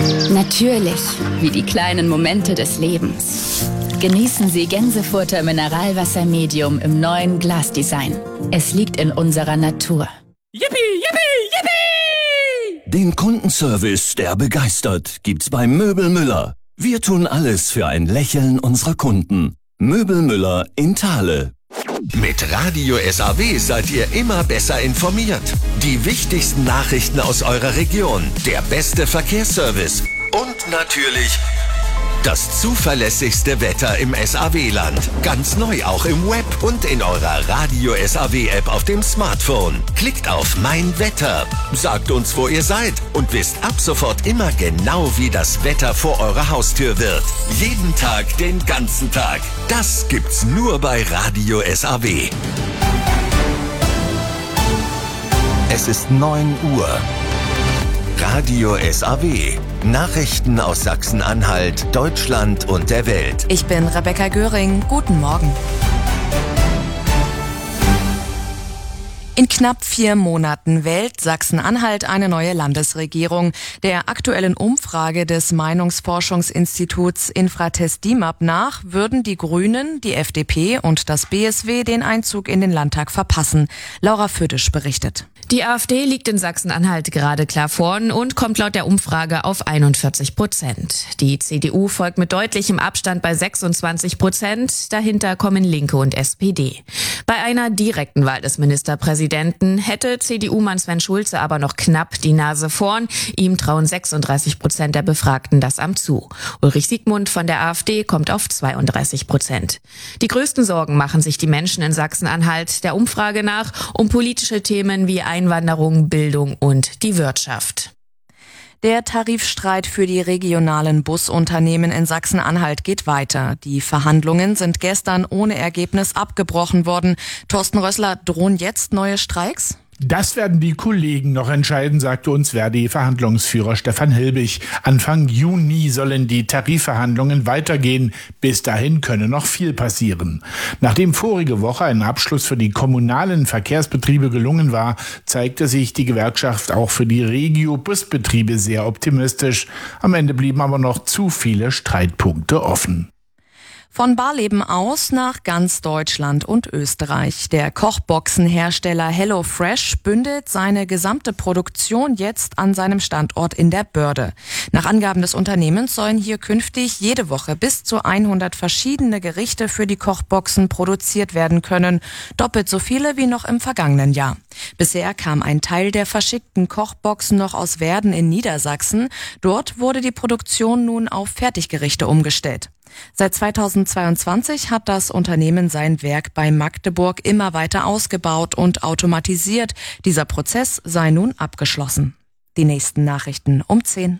Natürlich, wie die kleinen Momente des Lebens. Genießen Sie Gänsefurter Mineralwasser Medium im neuen Glasdesign. Es liegt in unserer Natur. Yippie, yippie, yippie! Den Kundenservice, der begeistert, gibt's bei Möbel Müller. Wir tun alles für ein Lächeln unserer Kunden. Möbel Müller in Thale. Mit Radio SAW seid ihr immer besser informiert. Die wichtigsten Nachrichten aus eurer Region, der beste Verkehrsservice und natürlich das zuverlässigste Wetter im SAW-Land. Ganz neu auch im Web und in eurer Radio SAW-App auf dem Smartphone. Klickt auf Mein Wetter, sagt uns, wo ihr seid und wisst ab sofort immer genau, wie das Wetter vor eurer Haustür wird. Jeden Tag, den ganzen Tag. Das gibt's nur bei Radio SAW. Es ist 9 Uhr. Radio SAW. Nachrichten aus Sachsen-Anhalt, Deutschland und der Welt. Ich bin Rebecca Göring. Guten Morgen. In knapp 4 Monaten wählt Sachsen-Anhalt eine neue Landesregierung. Der aktuellen Umfrage des Meinungsforschungsinstituts Infratest DIMAP nach würden die Grünen, die FDP und das BSW den Einzug in den Landtag verpassen. Laura Födisch berichtet. Die AfD liegt in Sachsen-Anhalt gerade klar vorn und kommt laut der Umfrage auf 41%. Die CDU folgt mit deutlichem Abstand bei 26%. Dahinter kommen Linke und SPD. Bei einer direkten Wahl des Ministerpräsidenten hätte CDU-Mann Sven Schulze aber noch knapp die Nase vorn. Ihm trauen 36% der Befragten das Amt zu. Ulrich Siegmund von der AfD kommt auf 32%. Die größten Sorgen machen sich die Menschen in Sachsen-Anhalt der Umfrage nach um politische Themen wie Einwanderung, Bildung und die Wirtschaft. Der Tarifstreit für die regionalen Busunternehmen in Sachsen-Anhalt geht weiter. Die Verhandlungen sind gestern ohne Ergebnis abgebrochen worden. Thorsten Rössler, drohen jetzt neue Streiks? Das werden die Kollegen noch entscheiden, sagte uns Verdi-Verhandlungsführer Stefan Hilbig. Anfang Juni sollen die Tarifverhandlungen weitergehen. Bis dahin könne noch viel passieren. Nachdem vorige Woche ein Abschluss für die kommunalen Verkehrsbetriebe gelungen war, zeigte sich die Gewerkschaft auch für die Regio-Busbetriebe sehr optimistisch. Am Ende blieben aber noch zu viele Streitpunkte offen. Von Barleben aus nach ganz Deutschland und Österreich. Der Kochboxenhersteller HelloFresh bündelt seine gesamte Produktion jetzt an seinem Standort in der Börde. Nach Angaben des Unternehmens sollen hier künftig jede Woche bis zu 100 verschiedene Gerichte für die Kochboxen produziert werden können. Doppelt so viele wie noch im vergangenen Jahr. Bisher kam ein Teil der verschickten Kochboxen noch aus Werden in Niedersachsen. Dort wurde die Produktion nun auf Fertiggerichte umgestellt. Seit 2022 hat das Unternehmen sein Werk bei Magdeburg immer weiter ausgebaut und automatisiert. Dieser Prozess sei nun abgeschlossen. Die nächsten Nachrichten um 10.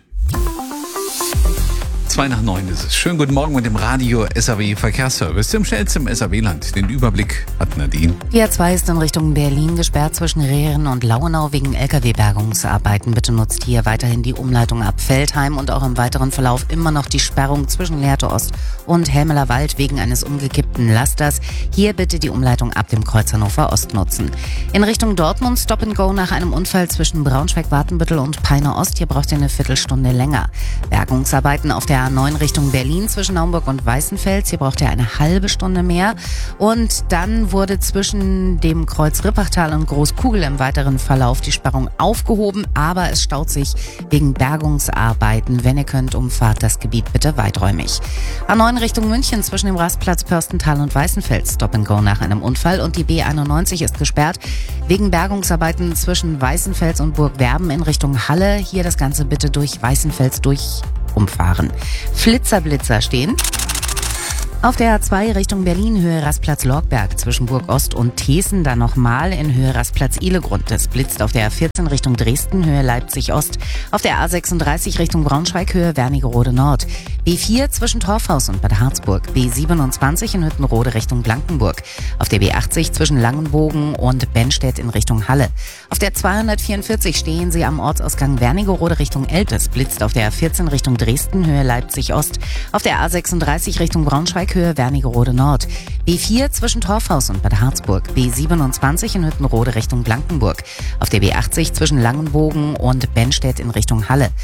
8:02 ist es. Schönen guten Morgen mit dem Radio SAW Verkehrsservice, dem schnellsten im SAW-Land. Den Überblick hat Nadine. Die A2 ist in Richtung Berlin gesperrt zwischen Rehren und Lauenau wegen LKW-Bergungsarbeiten. Bitte nutzt hier weiterhin die Umleitung ab Veltheim und auch im weiteren Verlauf immer noch die Sperrung zwischen Lehrte Ost und Helmeler Wald wegen eines umgekippten Lasters. Hier bitte die Umleitung ab dem Kreuz Hannover Ost nutzen. In Richtung Dortmund Stop and Go nach einem Unfall zwischen Braunschweig-Wartenbüttel und Peine Ost. Hier braucht ihr eine Viertelstunde länger. Bergungsarbeiten auf der A9 Richtung Berlin zwischen Naumburg und Weißenfels. Hier braucht ihr eine halbe Stunde mehr. Und dann wurde zwischen dem Kreuz Rippachtal und Großkugel im weiteren Verlauf die Sperrung aufgehoben. Aber es staut sich wegen Bergungsarbeiten. Wenn ihr könnt, umfahrt das Gebiet bitte weiträumig. A9 Richtung München zwischen dem Rastplatz Pörstental und Weißenfels. Stop and Go nach einem Unfall. Und die B91 ist gesperrt wegen Bergungsarbeiten zwischen Weißenfels und Burgwerben in Richtung Halle. Hier das Ganze bitte durch Weißenfels umfahren. Flitzer stehen. Auf der A2 Richtung Berlin, Höhe Rastplatz Lorgberg, zwischen Burg Ost und Thesen, dann nochmal in Höhe Rastplatz Ihlegrund. Es blitzt auf der A14 Richtung Dresden, Höhe Leipzig Ost. Auf der A36 Richtung Braunschweig, Höhe Wernigerode Nord. B4 zwischen Torfhaus und Bad Harzburg. B27 in Hüttenrode Richtung Blankenburg. Auf der B80 zwischen Langenbogen und Bennstedt in Richtung Halle. Auf der 244 stehen Sie am Ortsausgang Wernigerode Richtung Elb. Es blitzt auf der A14 Richtung Dresden, Höhe Leipzig Ost. Auf der A36 Richtung Braunschweig, Höhe Wernigerode Nord. B4 zwischen Torfhaus und Bad Harzburg. B27 in Hüttenrode Richtung Blankenburg. Auf der B80 zwischen Langenbogen und Bennstedt in Richtung Halle.